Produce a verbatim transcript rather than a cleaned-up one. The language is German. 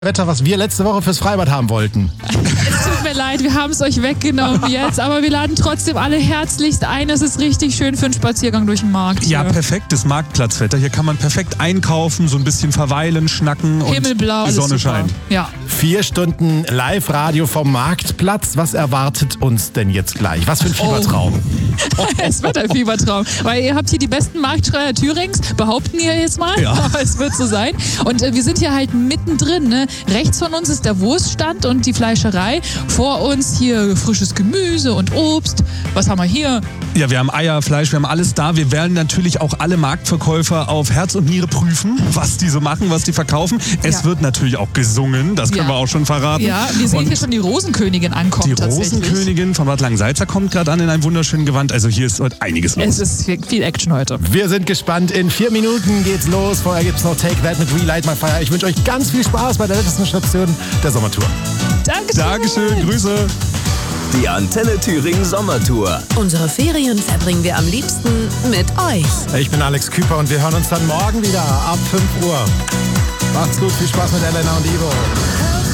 Wetter, was wir letzte Woche fürs Freibad haben wollten. Es tut mir leid, wir haben es euch weggenommen jetzt, aber wir laden trotzdem alle herzlichst ein. Es ist richtig schön für einen Spaziergang durch den Markt. Ja, hier. perfektes Marktplatzwetter. Hier kann man perfekt einkaufen, so ein bisschen verweilen, schnacken und Himmelblau, die Sonne alles super. scheint. Ja. Vier Stunden Live-Radio vom Marktplatz. Was erwartet uns denn jetzt gleich? Was für ein Fiebertraum. Oh. Es wird ein Fiebertraum, weil ihr habt hier die besten Marktschreier Thürings, behaupten wir jetzt mal, Ja. aber es wird so sein. Und äh, wir sind hier halt mittendrin, ne? Rechts von uns ist der Wurststand und die Fleischerei. Vor uns hier frisches Gemüse und Obst. Was haben wir hier? Ja, wir haben Eier, Fleisch, wir haben alles da. Wir werden natürlich auch alle Marktverkäufer auf Herz und Niere prüfen, was die so machen, was die verkaufen. Es Ja. wird natürlich auch gesungen, das können Ja. wir auch schon verraten. Ja, wir sehen Und hier schon die Rosenkönigin ankommen. die tatsächlich. Rosenkönigin von Bad Langensalza kommt gerade an in einem wunderschönen Gewand. Also hier ist heute einiges los. Es ist viel, viel Action heute. Wir sind gespannt. In vier Minuten geht's los. Vorher gibt's noch Take That mit Relight My Fire. Ich wünsche euch ganz viel Spaß bei der letzten Station der Sommertour. Dankeschön. Dankeschön, Grüße. Die Antenne Thüringen Sommertour. Unsere Ferien verbringen wir am liebsten mit euch. Ich bin Alex Küper und wir hören uns dann morgen wieder ab fünf Uhr. Macht's gut, viel Spaß mit Elena und Ivo.